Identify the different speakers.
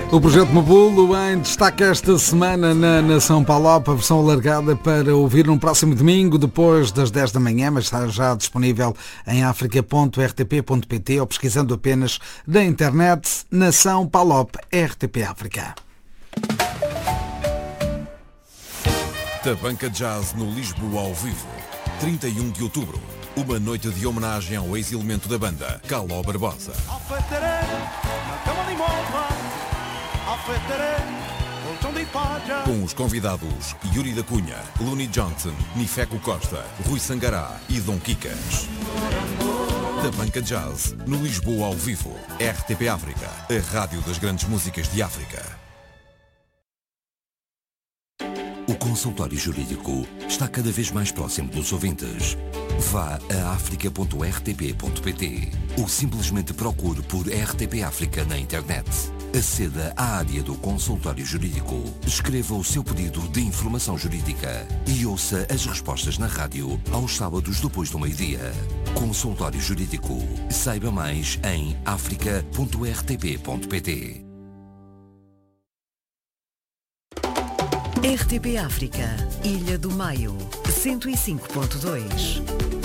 Speaker 1: O projeto Mabulo em destaque esta semana na Nação Palop, a versão alargada para ouvir no próximo domingo, depois das 10 da manhã, mas está já disponível em africa.rtp.pt ou pesquisando apenas da internet Nação Palop RTP África.
Speaker 2: Tabanca Jazz no Lisboa ao vivo, 31 de outubro. Uma noite de homenagem ao ex-elemento da banda, Caló Barbosa. Com os convidados Yuri da Cunha, Looney Johnson, Nifeco Costa, Rui Sangará e Dom Kikas. Tabanca Jazz no Lisboa ao vivo, RTP África, a rádio das grandes músicas de África.
Speaker 3: O consultório jurídico está cada vez mais próximo dos ouvintes. Vá a africa.rtp.pt ou simplesmente procure por RTP África na internet. Aceda à área do consultório jurídico, escreva o seu pedido de informação jurídica e ouça as respostas na rádio aos sábados depois do meio-dia. Consultório Jurídico. Saiba mais em africa.rtp.pt.
Speaker 4: RTP África, Ilha do Maio, 105.2.